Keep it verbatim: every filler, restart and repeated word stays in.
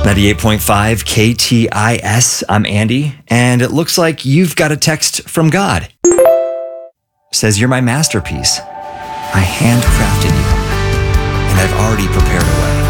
ninety-eight point five K T I S. I'm Andy, and it looks like you've got a text from God. Says, you're my masterpiece. I handcrafted you, and I've already prepared a way.